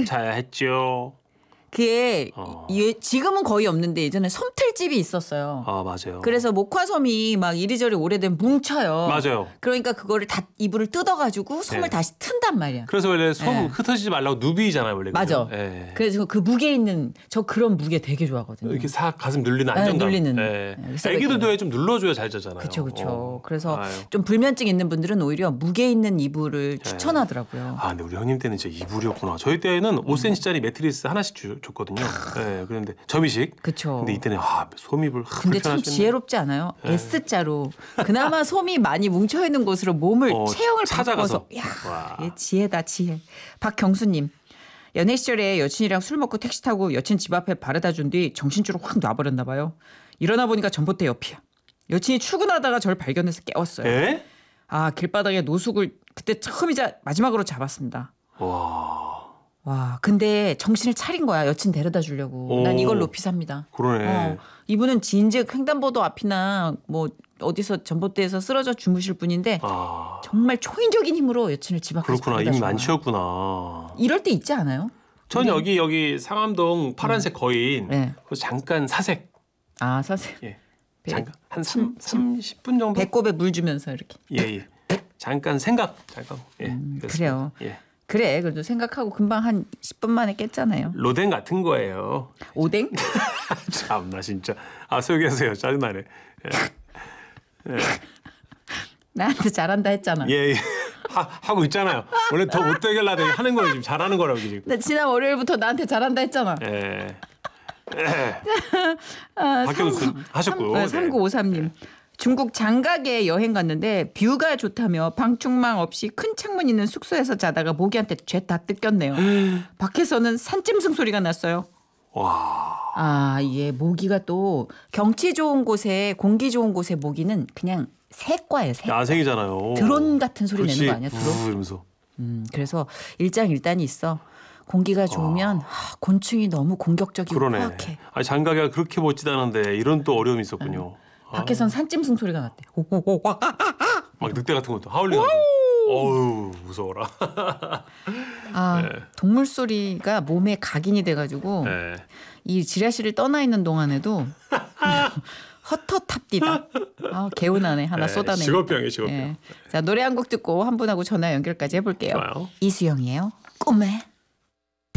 자야 했죠. 그게 지금은 거의 없는데 예전에 솜틀집이 있었어요. 아 맞아요. 그래서 목화솜이 막 이리저리 오래된 뭉쳐요. 맞아요. 그러니까 그거를 다 이불을 뜯어가지고 솜을 네. 다시 튼단 말이야. 그래서 원래 솜 네. 흩어지지 말라고 누비잖아요 원래. 맞아. 네. 그래서 그 무게 있는 저 그런 무게 되게 좋아하거든요. 이렇게 싹 가슴 눌리는 안정감. 눌리는. 네. 그래서 애기들도 좀 눌러줘야 잘 자잖아요. 그렇죠. 그래서 아유. 좀 불면증 있는 분들은 오히려 무게 있는 이불을 추천하더라고요. 아 근데 우리 형님 때는 진짜 이불이었구나. 저희 때는 5cm짜리 매트리스 하나씩 줬거든요. 네, 그런데 점이식. 그렇죠. 근데 이때는 솜이불. 근데 참 지혜롭지 않아요? S자로 그나마 솜이 많이 뭉쳐 있는 곳으로 몸을 체형을 찾아가서. 바꿔서. 야, 얘 지혜다 지혜. 박경수님. 연애 시절에 여친이랑 술 먹고 택시 타고 여친 집 앞에 바래다 준 뒤 정신줄을 확 놔버렸나 봐요. 일어나 보니까 전봇대 옆이야. 여친이 출근하다가 저를 발견해서 깨웠어요. 에? 아 길바닥에 노숙을 그때 처음이자 마지막으로 잡았습니다. 와 근데 정신을 차린 거야. 여친 데려다 주려고. 난 이걸 높이 삽니다. 그러네. 이분은 진즉 횡단보도 앞이나 뭐 어디서 전봇대에서 쓰러져 주무실 분인데 정말 초인적인 힘으로 여친을 집 앞까지 그렇구나. 이미 만취였구나. 이럴 때 있지 않아요? 전 여기 상암동 파란색 거인. 네. 그래서 잠깐 사색. 아 사세요. 예. 잠깐 한 30분 정도. 배꼽에 물 주면서 이렇게. 예. 잠깐 생각. 잠깐. 예. 그래요. 예. 그래 그래도 생각하고 금방 한 10분 만에 깼잖아요. 로댕 같은 거예요. 오뎅? 참나 진짜. 아 소개하세요. 짜증나네. 예. 나한테 잘한다 했잖아. 예. 하고 있잖아요. 원래 더 못되게 하려고 하는 거예요. 지금 잘하는 거라고 지금. 나 지난 월요일부터 나한테 잘한다 했잖아. 예. 박경수 하셨고요. 3953님. 중국 장각에 여행 갔는데 뷰가 좋다며 방충망 없이 큰 창문 있는 숙소에서 자다가 모기한테 죄 다 뜯겼네요. 밖에서는 산짐승 소리가 났어요. 와. 아, 예, 모기가 또 경치 좋은 곳에 공기 좋은 곳에 모기는 그냥 새과예요. 새. 야생이잖아요. 드론 같은 소리 그렇지. 내는 거 아니야? 드론. 이러면서. 그래서 일장일단이 있어. 공기가 좋으면 곤충이 너무 공격적이고 그러네. 포악해. 아니 장가가 그렇게 멋지다는데 이런 또 어려움이 있었군요. 밖에선 산짐승 소리가 났대. 막 늑대 같은 것도 하울링하고. 어우 무서워라. 네. 동물 소리가 몸에 각인이 돼가지고 네. 이 지라시를 떠나 있는 동안에도 헛헛합디다. 아, 개운하네. 하나 쏟아내. 직업병이에요, 직업병. 자 노래 한 곡 듣고 한 분하고 전화 연결까지 해볼게요. 좋아요. 이수영이에요. 꿈에.